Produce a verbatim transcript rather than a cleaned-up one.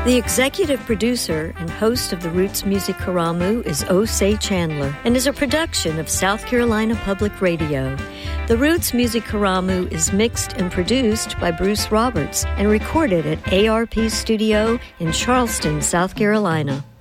The executive producer and host of the Roots Music Karamu is Osei Chandler and is a production of South Carolina Public Radio. The Roots Music Karamu is mixed and produced by Bruce Roberts and recorded at A R P Studio in Charleston, South Carolina.